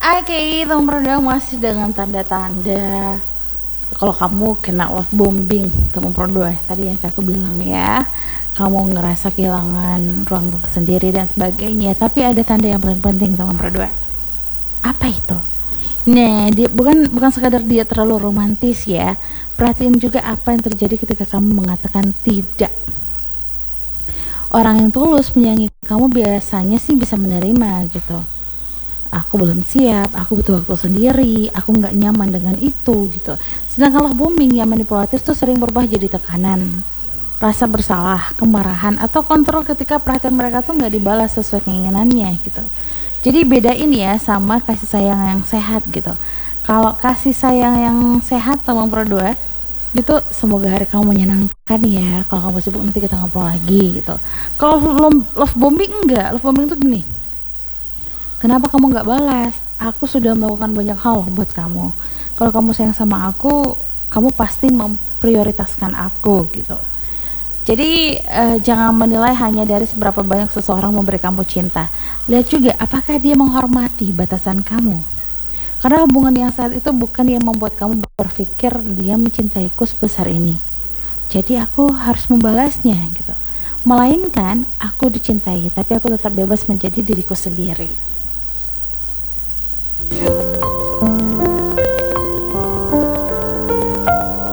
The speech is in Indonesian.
Oke, teman produk masih dengan tanda-tanda kalau kamu kena love bombing, teman produk tadi yang aku bilang ya, kamu ngerasa kehilangan ruang sendiri dan sebagainya. Tapi ada tanda yang paling penting, teman produk. Apa itu? Nah, dia bukan sekadar dia terlalu romantis ya. Perhatiin juga apa yang terjadi ketika kamu mengatakan tidak. Orang yang tulus menyayangi kamu biasanya sih bisa menerima gitu. Aku belum siap, aku butuh waktu sendiri, aku nggak nyaman dengan itu gitu. Sedangkan love bombing yang manipulatif tuh sering berubah jadi tekanan, rasa bersalah, kemarahan, atau kontrol ketika perhatian mereka tuh nggak dibalas sesuai keinginannya gitu. Jadi bedain ya sama kasih sayang yang sehat gitu. Kalau kasih sayang yang sehat teman berdua gitu, semoga hari kamu menyenangkan ya. Kalau kamu sibuk nanti kita ngobrol lagi gitu. Kalau love bombing enggak, love bombing tuh gini, kenapa kamu nggak balas? Aku sudah melakukan banyak hal buat kamu. Kalau kamu sayang sama aku, kamu pasti memprioritaskan aku gitu. Jadi jangan menilai hanya dari seberapa banyak seseorang memberi kamu cinta. Lihat juga apakah dia menghormati batasan kamu. Karena hubungan yang saat itu bukan yang membuat kamu berpikir dia mencintaiku sebesar ini. Jadi aku harus membalasnya gitu. Melainkan aku dicintai, tapi aku tetap bebas menjadi diriku sendiri.